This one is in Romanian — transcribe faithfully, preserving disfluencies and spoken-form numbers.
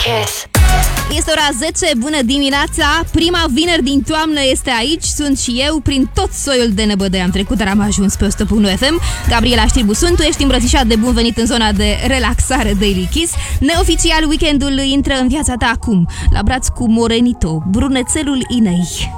Kiss. Este ora zece, bună dimineața! Prima vineri din toamnă este aici, sunt și eu, prin tot soiul de năbădăi am trecut, dar am ajuns pe o sută punct unu F M. Gabriela Știrbu sunt, tu ești îmbrățișat de bun venit în zona de relaxare Daily Kiss. Neoficial, weekendul intră în viața ta acum, la braț cu Morenito, brunețelul Inei.